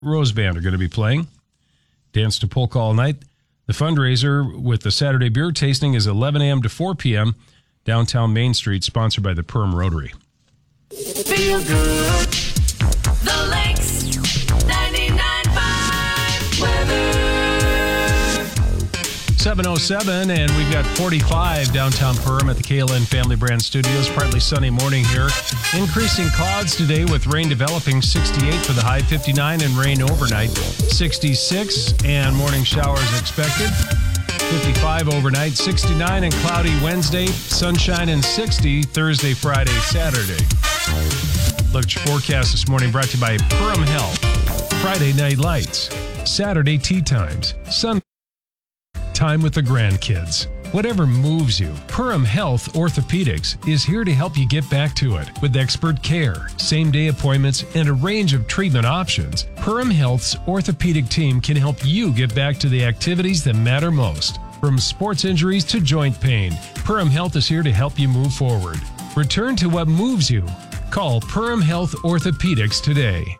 Rose Band are going to be playing. Dance to Polka all night. The fundraiser with the Saturday beer tasting is 11 a.m. to 4 p.m. downtown Main Street, sponsored by the Perham Rotary. Feel good. The Lakes 99.5 weather. 7:07, and we've got 45 downtown Perham at the KLN Family Brand Studios. Partly sunny morning here. Increasing clouds today with rain developing. 68 for the high, 59, and rain overnight. 66, and morning showers expected. 55 overnight, 69 and cloudy Wednesday, sunshine and 60 Thursday, Friday, Saturday. Look forecast this morning brought to you by Perham Health. Friday night lights, Saturday tea times, Sunday time with the grandkids. Whatever moves you, Perham Health Orthopedics is here to help you get back to it. With expert care, same-day appointments, and a range of treatment options, Perham Health's orthopedic team can help you get back to the activities that matter most. From sports injuries to joint pain, Perham Health is here to help you move forward. Return to what moves you. Call Perham Health Orthopedics today.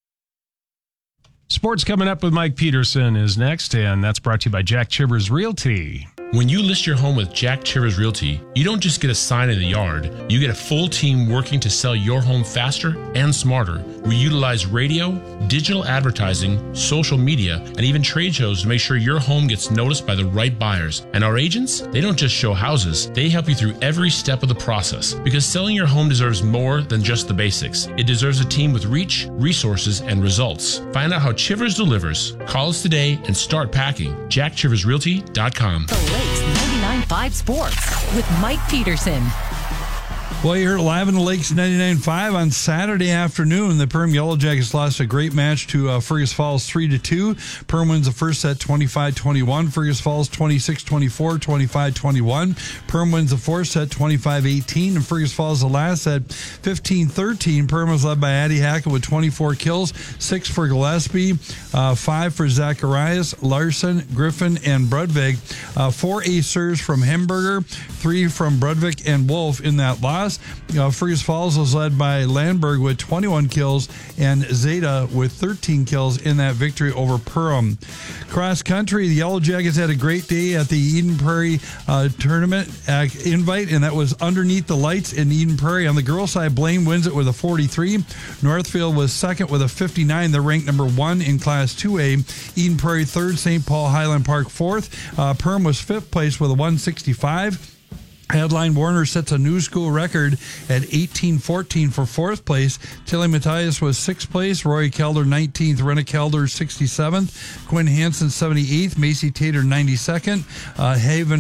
Sports coming up with Mike Peterson is next, and that's brought to you by Jack Chivers Realty. When you list your home with Jack Chivers Realty, you don't just get a sign in the yard. You get a full team working to sell your home faster and smarter. We utilize radio, digital advertising, social media, and even trade shows to make sure your home gets noticed by the right buyers. And our agents, they don't just show houses, they help you through every step of the process. Because selling your home deserves more than just the basics. It deserves a team with reach, resources, and results. Find out how Chivers delivers. Call us today and start packing. JackChiversRealty.com. The Lakes 99.5 Sports with Mike Peterson. Well, you're live in the Lakes 99.5 on Saturday afternoon. The Perham Yellow Jackets lost a great match to Fergus Falls 3-2. Perham wins the first set 25-21. Fergus Falls 26-24, 25-21. Perham wins the fourth set 25-18. And Fergus Falls the last set 15-13. Perham was led by Addie Hackett with 24 kills, 6 for Gillespie, 5 for Zacharias, Larson, Griffin, and Brudvig. 4 ace serves from Hemberger, 3 from Brudvig and Wolf in that loss. Fergus Falls was led by Landberg with 21 kills and Zeta with 13 kills in that victory over Perham. Cross country, the Yellow Jackets had a great day at the Eden Prairie tournament invite, and that was underneath the lights in Eden Prairie. On the girls' side, Blaine wins it with a 43. Northfield was second with a 59. They're ranked number 1 in Class 2A. Eden Prairie third, St. Paul Highland Park fourth. Perham was fifth place with a 165. Headline Warner sets a new school record at 18-14 for fourth place. Tilly Matthias was sixth place. Rory Kelder 19th. Rena Kelder 67th. Quinn Hansen 78th. Macy Tater 92nd. Haven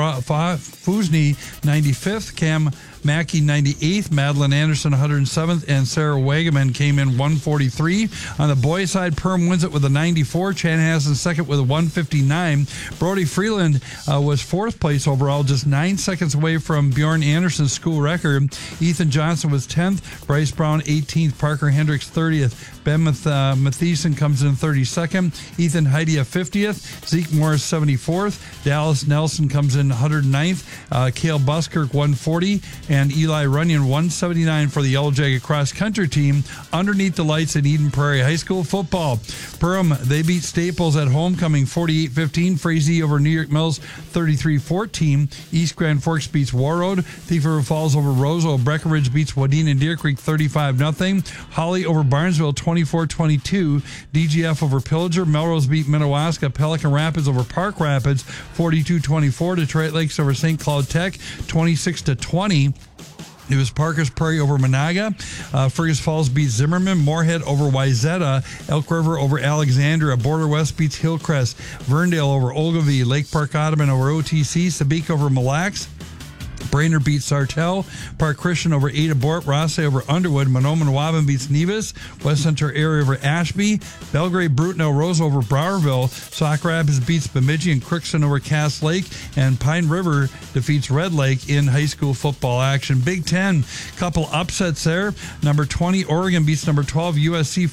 Fusney 95th. Cam Mackey 98th, Madeline Anderson 107th, and Sarah Wagaman came in 143. On the boys' side, Perham wins it with a 94. Chanhassen second with a 159. Brody Freeland was fourth place overall, just 9 seconds away from Bjorn Anderson's school record. Ethan Johnson was 10th. Bryce Brown 18th. Parker Hendricks 30th. Ben Matheson comes in 32nd. Ethan Heidi 50th. Zeke Morris 74th. Dallas Nelson comes in 109th. Cale Buskirk 140. And Eli Runyon 179 for the Yellow Jacket cross country team underneath the lights in Eden Prairie High School football. Perham, they beat Staples at homecoming 48-15. Frazee over New York Mills 33-14. East Grand Forks beats Warroad. Thief River Falls over Roseau. Breckenridge beats Wadena and Deer Creek 35-0. Holly over Barnesville 24-22. DGF over Pillager. Melrose beat Minnewaska. Pelican Rapids over Park Rapids 42-24. Detroit Lakes over St. Cloud Tech 26-20. It was Parker's Prairie over Monaga. Fergus Falls beats Zimmerman. Moorhead over Wayzata. Elk River over Alexandria. Border West beats Hillcrest. Verndale over Ogilvie. Lake Park Ottoman over OTC. Sabik over Mille Lacs. Brainerd beats Sartell. Park Christian over Ada Bort. Rosse over Underwood. Monoman Waban beats Nevis. West Center Area over Ashby. Belgrade Bruton El Rose over Browerville. Sauk Rapids beats Bemidji and Crookston over Cass Lake. And Pine River defeats Red Lake in high school football action. Big Ten, couple upsets there. Number 20, Oregon beats number 12, USC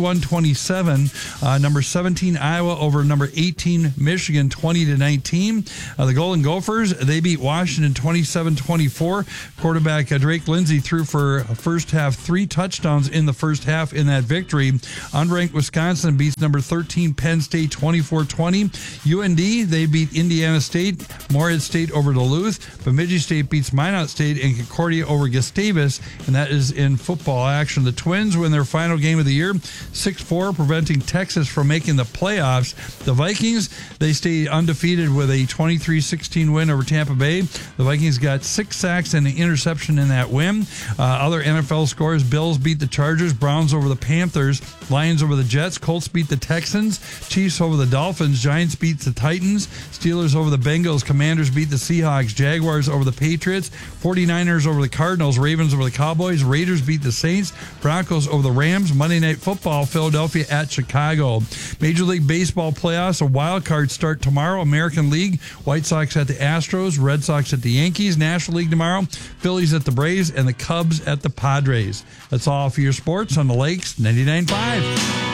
41-27. Number 17, Iowa over number 18, Michigan 20-19. The Golden Gophers, they beat Washington 27-21. 31-24. Quarterback Drake Lindsey threw for a first half 3 touchdowns in the first half in that victory. Unranked Wisconsin beats number 13 Penn State 24-20. UND, they beat Indiana State. Morehead State over Duluth. Bemidji State beats Minot State, and Concordia over Gustavus, and that is in football action. The Twins win their final game of the year, 6-4, preventing Texas from making the playoffs. The Vikings, they stay undefeated with a 23-16 win over Tampa Bay. The Vikings got 6 sacks and an interception in that win. Other NFL scores: Bills beat the Chargers, Browns over the Panthers, Lions over the Jets, Colts beat the Texans, Chiefs over the Dolphins, Giants beat the Titans, Steelers over the Bengals, Commanders beat the Seahawks, Jaguars over the Patriots, 49ers over the Cardinals, Ravens over the Cowboys, Raiders beat the Saints, Broncos over the Rams. Monday Night Football, Philadelphia at Chicago. Major League Baseball playoffs, a wild card start tomorrow. American League, White Sox at the Astros, Red Sox at the Yankees. National League tomorrow, Phillies at the Braves, and the Cubs at the Padres. That's all for your sports on the Lakes 99.5.